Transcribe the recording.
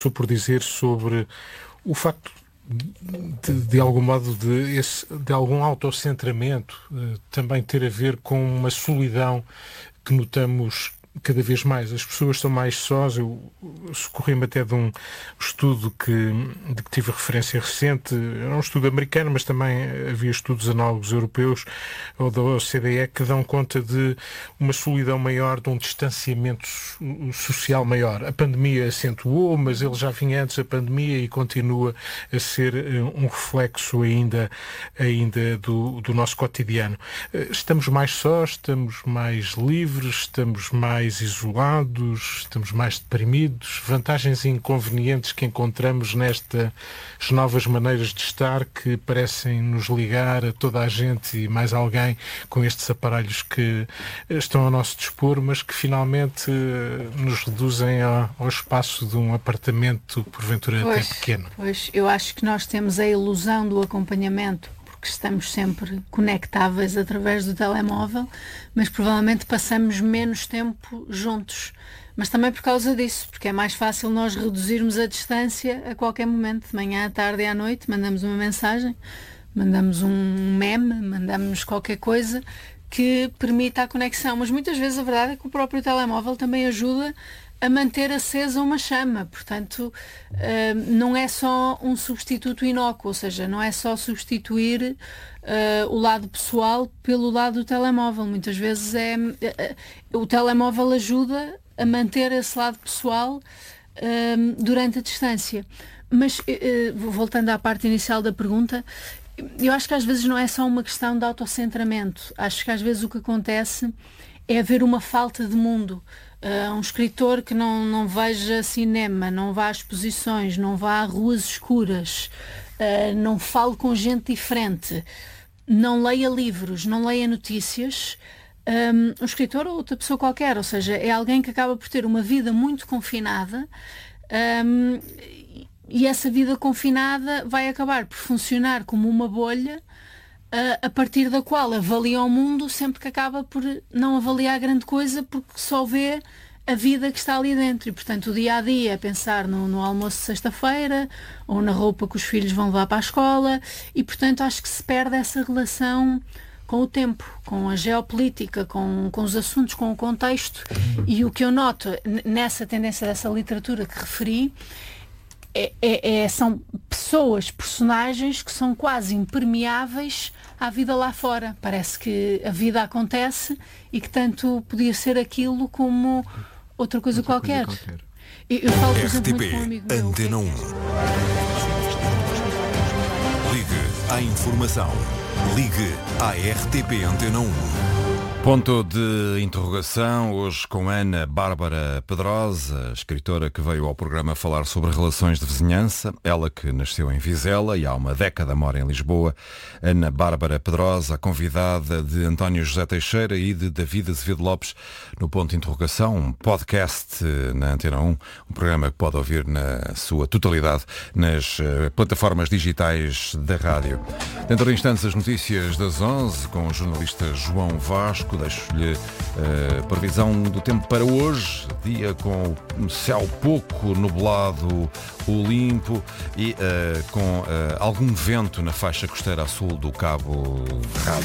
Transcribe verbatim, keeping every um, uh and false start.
Estou por dizer sobre o facto de, de algum modo, de, esse, de algum autocentramento uh, também ter a ver com uma solidão que notamos cada vez mais. As pessoas estão mais sós. Eu socorri-me até de um estudo que, de que tive referência recente. É um estudo americano, mas também havia estudos análogos europeus ou da O C D E que dão conta de uma solidão maior, de um distanciamento social maior. A pandemia acentuou, mas ele já vinha antes da pandemia e continua a ser um reflexo ainda, ainda do, do nosso cotidiano. Estamos mais sós, estamos mais livres, estamos mais mais isolados, estamos mais deprimidos, vantagens e inconvenientes que encontramos nestas novas maneiras de estar que parecem nos ligar a toda a gente e mais alguém com estes aparelhos que estão ao nosso dispor, mas que finalmente nos reduzem ao, ao espaço de um apartamento, porventura pois, até pequeno. Pois, eu acho que nós temos a ilusão do acompanhamento, que estamos sempre conectáveis através do telemóvel, mas provavelmente passamos menos tempo juntos. Mas também por causa disso, porque é mais fácil nós reduzirmos a distância a qualquer momento, de manhã, à tarde e à noite, mandamos uma mensagem, mandamos um meme, mandamos qualquer coisa que permita a conexão. Mas muitas vezes a verdade é que o próprio telemóvel também ajuda a manter acesa uma chama, portanto uh, não é só um substituto inócuo, ou seja, não é só substituir uh, o lado pessoal pelo lado do telemóvel. Muitas vezes é uh, o telemóvel ajuda a manter esse lado pessoal uh, durante a distância. Mas uh, voltando à parte inicial da pergunta, eu acho que às vezes não é só uma questão de autocentramento. Acho que às vezes o que acontece é haver uma falta de mundo. Uh, um escritor que não, não veja cinema, não vá a exposições, não vá a ruas escuras, uh, não fale com gente diferente, não leia livros, não leia notícias, um, um escritor ou outra pessoa qualquer, ou seja, é alguém que acaba por ter uma vida muito confinada, um, e essa vida confinada vai acabar por funcionar como uma bolha a partir da qual avalia o mundo sempre que acaba por não avaliar grande coisa, porque só vê a vida que está ali dentro. E, portanto, o dia-a-dia é pensar no, no almoço de sexta-feira ou na roupa que os filhos vão levar para a escola e, portanto, acho que se perde essa relação com o tempo, com a geopolítica, com, com os assuntos, com o contexto. E o que eu noto nessa tendência dessa literatura que referi É, é, é, são pessoas, personagens que são quase impermeáveis à vida lá fora. Parece que a vida acontece e que tanto podia ser aquilo como outra coisa, outra qualquer. coisa qualquer. Eu, eu falo, por exemplo, muito com um amigo meu. Antena um. Ligue à informação. Ligue à R T P Antena um. Ponto de interrogação, hoje com Ana Bárbara Pedrosa, escritora que veio ao programa falar sobre relações de vizinhança, ela que nasceu em Vizela e há uma década mora em Lisboa. Ana Bárbara Pedrosa, convidada de António José Teixeira e de David Azevedo Lopes no Ponto de Interrogação, um podcast na Antena um, um programa que pode ouvir na sua totalidade nas uh, plataformas digitais da rádio. Dentro de instantes as notícias das onze com o jornalista João Vasco. Deixo-lhe uh, previsão do tempo para hoje, dia com o céu pouco nublado, o limpo e uh, com uh, algum vento na faixa costeira a sul do Cabo Verde.